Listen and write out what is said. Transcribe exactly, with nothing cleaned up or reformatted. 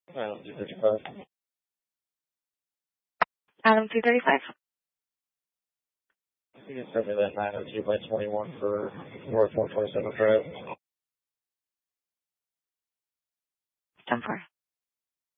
Adam two thirty-five. Adam two thirty-five. You can send me that nine oh two by twenty-one for North one twenty-seven Drive. ten four.